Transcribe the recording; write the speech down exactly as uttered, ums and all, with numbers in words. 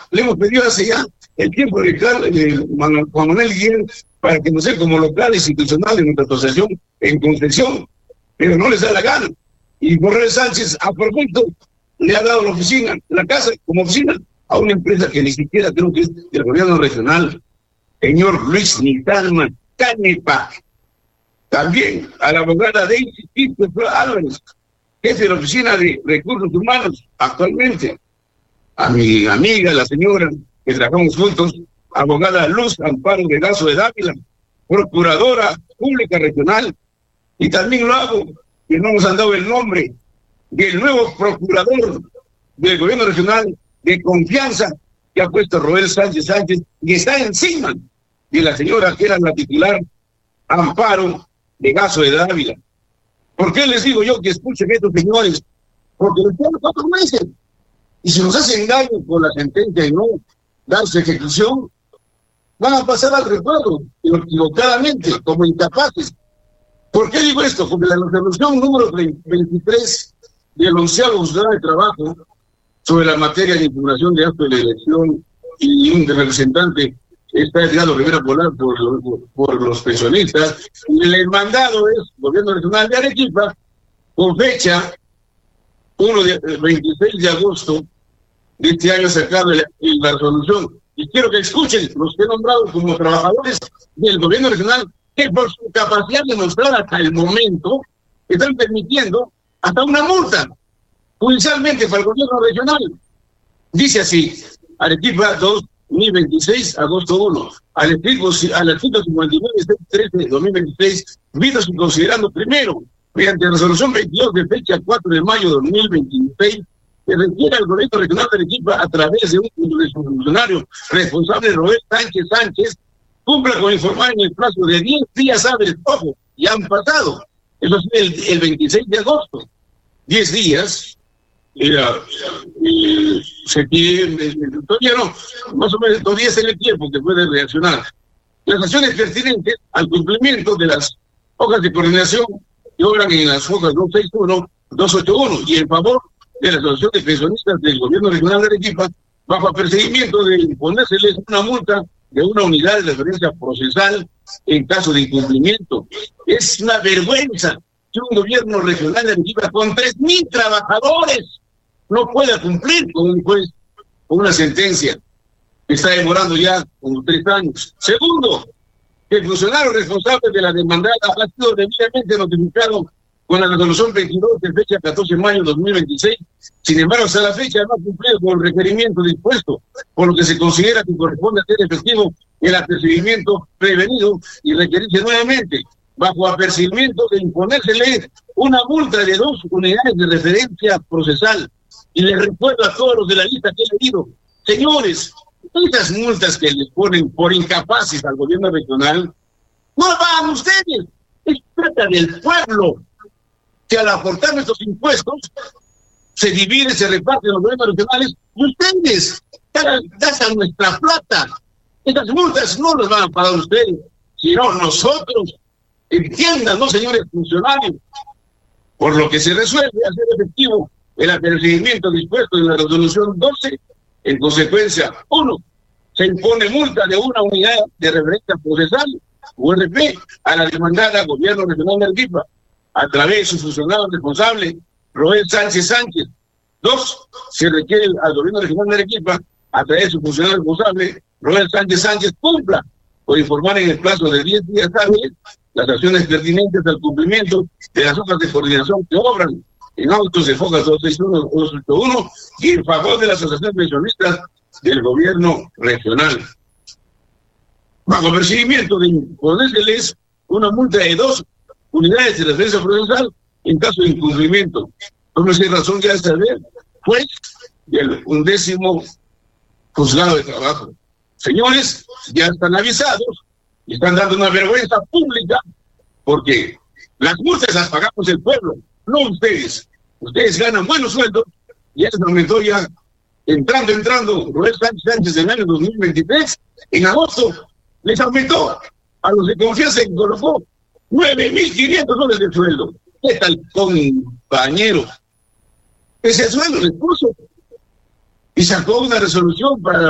le hemos pedido hace ya el tiempo de Juan Manuel Guillén para que nos sea como local institucional de nuestra asociación en concesión, pero no les da la gana. Y Roel Sánchez a propósito le ha dado la oficina, la casa como oficina a una empresa que ni siquiera creo que es del gobierno regional, señor Luis Nitalma Canepa. También a la abogada Daisy Tito Álvarez, jefe de la Oficina de Recursos Humanos actualmente, a mi amiga, la señora, que trabajamos juntos, abogada Luz Amparo Vegaso de Dávila, procuradora pública regional, y también lo hago, que no nos han dado el nombre del nuevo procurador del gobierno regional de confianza que ha puesto Roel Sánchez Sánchez, y está encima de la señora que era la titular Amparo Vegaso de Dávila. ¿Por qué les digo yo que escuchen estos señores? Porque les quedan cuatro meses. Y si nos hacen daño por la sentencia y no dar su ejecución, van a pasar al recuerdo, equivocadamente, como incapaces. ¿Por qué digo esto? Porque la resolución número veintitrés del onceavo Juzgado de Trabajo sobre la materia de impugnación de acto de la elección y un representante está Edgardo Rivera Polar por, por, por los pensionistas, y el mandado es Gobierno Regional de Arequipa, con fecha uno de, veintiséis de agosto de este año sacado la, la resolución. Y quiero que escuchen los que he nombrado como trabajadores del Gobierno Regional, que por su capacidad demostrada hasta el momento están permitiendo hasta una multa judicialmente para el Gobierno Regional. Dice así, Arequipa dos mil veintiséis, agosto uno, al artículo, al artículo cincuenta y nueve, trece de dos mil veintiséis, vistos y considerando primero, mediante resolución veintidós de fecha cuatro de mayo de dos mil veintiséis, que requiere al gobierno regional de Arequipa a través de un de su funcionario responsable, Roel Sánchez Sánchez, cumpla con informar en el plazo de diez días hábiles. Ojo, ya han pasado. Eso es el, el veintiséis de agosto. diez días. Era, eh, se tiene, todavía no, más o menos todavía es en el tiempo que puede reaccionar. Las acciones pertinentes al cumplimiento de las hojas de coordinación que obran en las hojas doscientos sesenta y uno, doscientos ochenta y uno y en favor de la Asociación de Pensionistas del Gobierno Regional de Arequipa, bajo apercibimiento de imponérseles una multa de una unidad de referencia procesal en caso de incumplimiento. Es una vergüenza que un gobierno regional de Arequipa con tres mil trabajadores no pueda cumplir con un juez, con una sentencia que está demorando ya como tres años. Segundo, que el funcionario responsable de la demandada ha sido debidamente notificado con la resolución veintidós de fecha catorce de mayo de dos mil veintiséis. Sin embargo, hasta la fecha no ha cumplido con el requerimiento dispuesto, por lo que se considera que corresponde hacer efectivo el apercibimiento prevenido y requerirse nuevamente, bajo apercibimiento de imponérsele una multa de dos unidades de referencia procesal. Y les recuerdo a todos los de la lista que he leído, señores, estas multas que les ponen por incapaces al gobierno regional, no pagan ustedes, es plata del pueblo, que al aportar nuestros impuestos, se divide, se reparte en los gobiernos regionales, y ustedes gastan nuestra plata. Estas multas no las van a pagar ustedes, sino nosotros. Entiendan, ¿no, señores funcionarios? Por lo que se resuelve hacer efectivo el apercibimiento dispuesto en la resolución doce, en consecuencia, uno, se impone multa de una unidad de referencia procesal, U R P, a la demandada Gobierno Regional de Arequipa, a través de su funcionario responsable, Roel Sánchez Sánchez. Dos, se requiere al Gobierno Regional de Arequipa, a través de su funcionario responsable, Roel Sánchez Sánchez, cumpla por informar en el plazo de diez días hábiles las acciones pertinentes al cumplimiento de las hojas de coordinación que obran en autos de FOCA doscientos sesenta y uno, doscientos ochenta y uno y en favor de la Asociación de Pensionistas del Gobierno Regional. Bajo percibimiento de imponérseles una multa de dos unidades de referencia procesal en caso de incumplimiento. Por esa razón ya saber, juez del undécimo Juzgado de Trabajo. Señores, ya están avisados y están dando una vergüenza pública porque las multas las pagamos el pueblo, no ustedes. Ustedes ganan buenos sueldos y ya se aumentó ya, entrando, entrando, Roel Sánchez Sánchez en el año dos mil veintitrés, en agosto, les aumentó a los de confianza que colocó nueve mil quinientos dólares de sueldo. ¿Qué tal, compañero? Ese sueldo les puso y sacó una resolución para